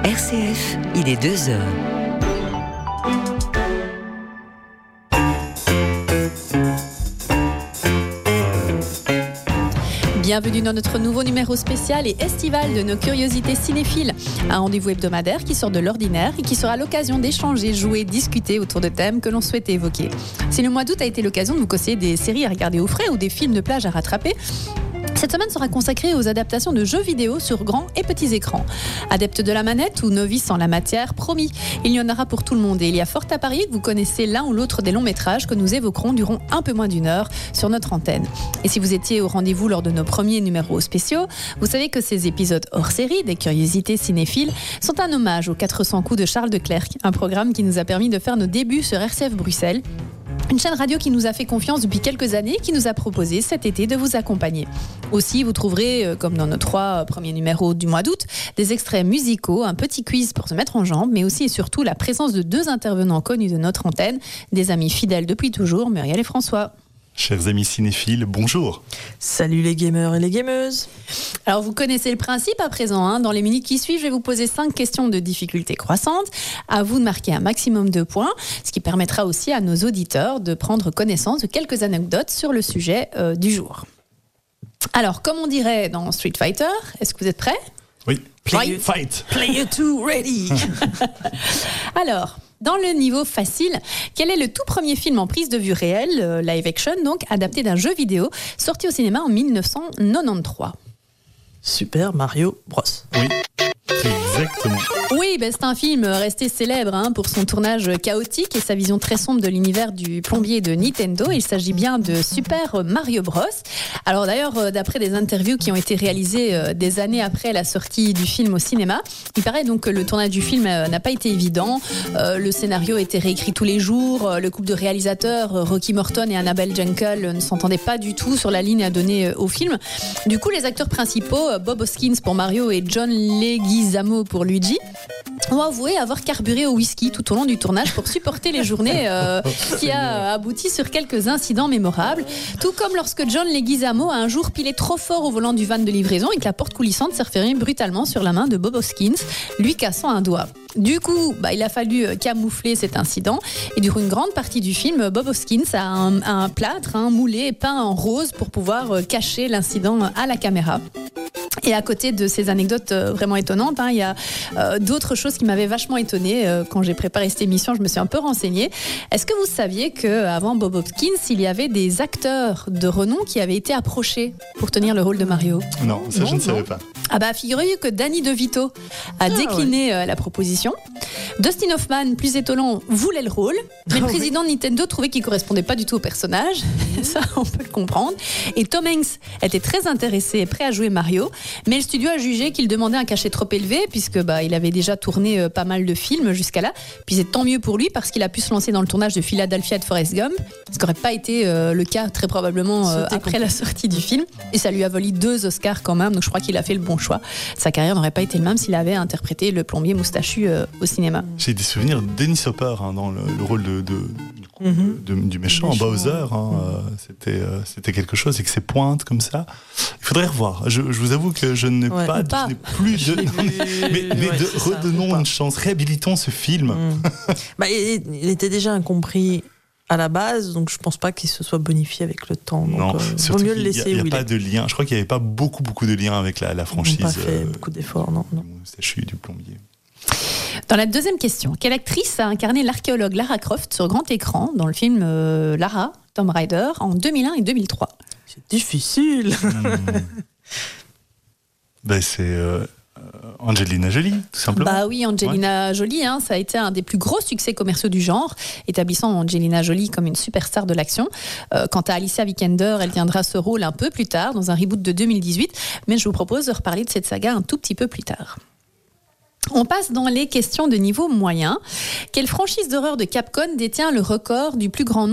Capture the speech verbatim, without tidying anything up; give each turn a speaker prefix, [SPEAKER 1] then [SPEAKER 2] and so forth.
[SPEAKER 1] R C F, il est deux heures.
[SPEAKER 2] Bienvenue dans notre nouveau numéro spécial et estival de nos curiosités cinéphiles. Un rendez-vous hebdomadaire qui sort de l'ordinaire et qui sera l'occasion d'échanger, jouer, discuter autour de thèmes que l'on souhaitait évoquer. Si le mois d'août a été l'occasion de vous conseiller des séries à regarder au frais ou des films de plage à rattraper, cette semaine sera consacrée aux adaptations de jeux vidéo sur grands et petits écrans. Adeptes de la manette ou novices en la matière, promis, il y en aura pour tout le monde. Et il y a fort à parier que vous connaissez l'un ou l'autre des longs métrages que nous évoquerons durant un peu moins d'une heure sur notre antenne. Et si vous étiez au rendez-vous lors de nos premiers numéros spéciaux, vous savez que ces épisodes hors série des curiosités cinéphiles sont un hommage aux quatre cents coups de Charles de Clercq, un programme qui nous a permis de faire nos débuts sur R C F Bruxelles. Une chaîne radio qui nous a fait confiance depuis quelques années et qui nous a proposé cet été de vous accompagner. Aussi, vous trouverez, comme dans nos trois premiers numéros du mois d'août, des extraits musicaux, un petit quiz pour se mettre en jambe, mais aussi et surtout la présence de deux intervenants connus de notre antenne, des amis fidèles depuis toujours, Muriel et François.
[SPEAKER 3] Chers amis cinéphiles, bonjour.
[SPEAKER 4] Salut les gamers et les gameuses.
[SPEAKER 2] Alors vous connaissez le principe à présent, hein. Dans les minutes qui suivent, je vais vous poser cinq questions de difficulté croissante. À vous de marquer un maximum de points, ce qui permettra aussi à nos auditeurs de prendre connaissance de quelques anecdotes sur le sujet euh, du jour. Alors, comme on dirait dans Street Fighter, est-ce que vous êtes prêts ?
[SPEAKER 3] Oui.
[SPEAKER 4] Play
[SPEAKER 3] Fight.
[SPEAKER 4] Player two ready.
[SPEAKER 2] Alors, dans le niveau facile, quel est le tout premier film en prise de vue réelle, euh, live action donc, adapté d'un jeu vidéo, sorti au cinéma en dix-neuf cent quatre-vingt-treize ?
[SPEAKER 4] Super Mario Bros.
[SPEAKER 3] Oui, exactement.
[SPEAKER 2] Oui, ben c'est un film resté célèbre hein, pour son tournage chaotique et sa vision très sombre de l'univers du plombier de Nintendo. Il s'agit bien de Super Mario Bros. Alors d'ailleurs, d'après des interviews qui ont été réalisées des années après la sortie du film au cinéma, il paraît donc que le tournage du film n'a pas été évident. Euh, le scénario a été réécrit tous les jours. Le couple de réalisateurs, Rocky Morton et Annabelle Jankel, ne s'entendaient pas du tout sur la ligne à donner au film. Du coup, les acteurs principaux, Bob Hoskins pour Mario et John Leguizamo pour Luigi, ont avoué avoir carburé au whisky tout au long du tournage pour supporter les journées euh, qui a abouti sur quelques incidents mémorables. Tout comme lorsque John Leguizamo a un jour pilé trop fort au volant du van de livraison et que la porte coulissante s'est refermée brutalement sur la main de Bob Hoskins, lui cassant un doigt. Du coup, bah, il a fallu camoufler cet incident et durant une grande partie du film, Bob Hoskins a un, un plâtre hein, moulé et peint en rose pour pouvoir cacher l'incident à la caméra. Et à côté de ces anecdotes euh, vraiment étonnantes, hein, il y a euh, d'autres choses qui m'avaient vachement étonnée. Euh, quand j'ai préparé cette émission, je me suis un peu renseignée. Est-ce que vous saviez qu'avant Bob Hoskins, il y avait des acteurs de renom qui avaient été approchés pour tenir le rôle de Mario ?
[SPEAKER 3] Non, ça
[SPEAKER 4] Non,
[SPEAKER 3] je ne
[SPEAKER 4] non.
[SPEAKER 3] savais pas.
[SPEAKER 2] Ah bah figurez-vous que Danny DeVito a
[SPEAKER 4] Ah,
[SPEAKER 2] décliné euh, la proposition. Dustin Hoffman, plus étonnant, voulait le rôle, mais
[SPEAKER 4] Ah,
[SPEAKER 2] le
[SPEAKER 4] oui.
[SPEAKER 2] président de Nintendo trouvait qu'il correspondait pas du tout au personnage. Ça, on peut le comprendre. Et Tom Hanks était très intéressé et prêt à jouer Mario, mais le studio a jugé qu'il demandait un cachet trop élevé puisque bah il avait déjà tourné euh, pas mal de films jusqu'à là. Puis c'est tant mieux pour lui parce qu'il a pu se lancer dans le tournage de Philadelphia de Forrest Gump, ce qui n'aurait pas été euh, le cas très probablement euh,
[SPEAKER 4] C'était
[SPEAKER 2] après la sortie du film. Et ça lui a valu deux Oscars quand même, donc je crois qu'il a fait le bon choix. Sa carrière n'aurait pas été le même s'il avait interprété le plombier moustachu euh, au cinéma.
[SPEAKER 3] J'ai des souvenirs de Dennis Hopper hein, dans le, le rôle de, de,
[SPEAKER 4] Mhm.
[SPEAKER 3] de- du méchant,
[SPEAKER 4] Du méchant,
[SPEAKER 3] Bowser.
[SPEAKER 4] ouais.
[SPEAKER 3] hein, euh, c'était, euh, c'était quelque chose avec ses pointes comme ça. Il faudrait revoir. Je, je vous avoue que je n'ai
[SPEAKER 4] Ouais.
[SPEAKER 3] pas,
[SPEAKER 2] Ou pas.
[SPEAKER 3] je n'ai plus
[SPEAKER 4] Je
[SPEAKER 3] de.
[SPEAKER 4] l'ai vu.
[SPEAKER 3] mais mais
[SPEAKER 4] Ouais,
[SPEAKER 3] de,
[SPEAKER 4] c'est ça,
[SPEAKER 3] redonnons
[SPEAKER 4] ou pas.
[SPEAKER 3] une chance, réhabilitons ce film.
[SPEAKER 4] Mm. Bah, il, il était déjà incompris à la base, donc je pense pas qu'il se soit bonifié avec le temps. Donc,
[SPEAKER 3] Non,
[SPEAKER 4] euh,
[SPEAKER 3] surtout
[SPEAKER 4] vaut mieux le
[SPEAKER 3] qu'il n'y a,
[SPEAKER 4] laisser
[SPEAKER 3] il y a
[SPEAKER 4] où il
[SPEAKER 3] pas
[SPEAKER 4] est.
[SPEAKER 3] de lien. Je crois qu'il n'y avait pas beaucoup, beaucoup de liens avec la, la
[SPEAKER 4] Ils n'ont
[SPEAKER 3] franchise.
[SPEAKER 4] pas fait
[SPEAKER 3] euh,
[SPEAKER 4] beaucoup d'efforts, non, non.
[SPEAKER 3] du moustachu du plombier.
[SPEAKER 2] Dans la deuxième question, quelle actrice a incarné l'archéologue Lara Croft sur grand écran dans le film euh, Lara, Tomb Raider en deux mille un et deux mille trois ?
[SPEAKER 4] C'est difficile.
[SPEAKER 3] Hmm. Ben, c'est euh, euh, Angelina Jolie, tout simplement.
[SPEAKER 2] Bah oui, Angelina Jolie, hein, ça a été un des plus gros succès commerciaux du genre, établissant Angelina Jolie comme une superstar de l'action. Euh, quant à Alicia Vikander, elle tiendra ce rôle un peu plus tard, dans un reboot de deux mille dix-huit, mais je vous propose de reparler de cette saga un tout petit peu plus tard. On passe dans les questions de niveau moyen. Quelle franchise d'horreur de Capcom détient le record du plus grand nombre